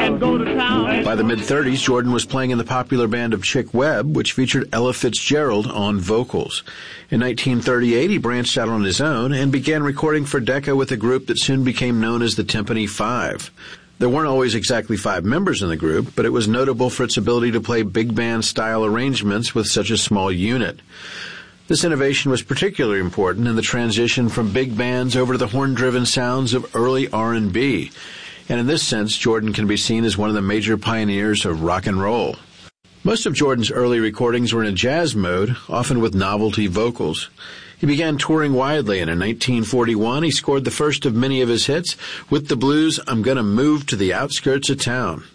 and go to town. By the mid-30s, Jordan was playing in the popular band of Chick Webb, which featured Ella Fitzgerald on vocals. In 1938, he branched out on his own and began recording for Decca with a group that soon became known as the Tympany Five. There weren't always exactly 5 members in the group, but it was notable for its ability to play big band-style arrangements with such a small unit. This innovation was particularly important in the transition from big bands over to the horn-driven sounds of early R&B. And in this sense, Jordan can be seen as one of the major pioneers of rock and roll. Most of Jordan's early recordings were in a jazz mode, often with novelty vocals. He began touring widely, and in 1941 he scored the first of many of his hits with the blues, "I'm Gonna Move to the Outskirts of Town."